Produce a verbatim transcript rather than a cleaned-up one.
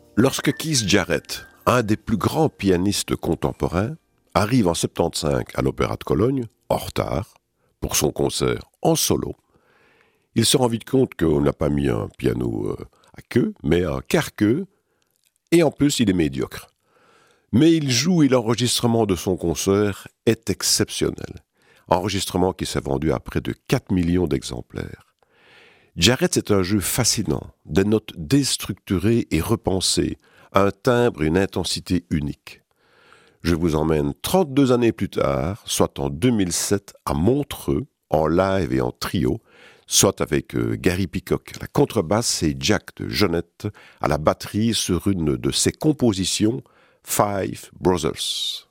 Lorsque Keith Jarrett, un des plus grands pianistes contemporains, arrive en soixante-quinze à l'Opéra de Cologne, en retard, pour son concert en solo, il se rend vite compte qu'on n'a pas mis un piano euh, à queue, mais un quart-queue, et en plus il est médiocre. Mais il joue et l'enregistrement de son concert est exceptionnel. Enregistrement qui s'est vendu à près de quatre millions d'exemplaires. Jarrett, c'est un jeu fascinant, des notes déstructurées et repensées, un timbre et une intensité unique. Je vous emmène trente-deux années plus tard, soit en deux mille sept, à Montreux, en live et en trio, soit avec euh, Gary Peacock à la contrebasse et Jack de Jonette à la batterie sur une de ses compositions, Five Brothers.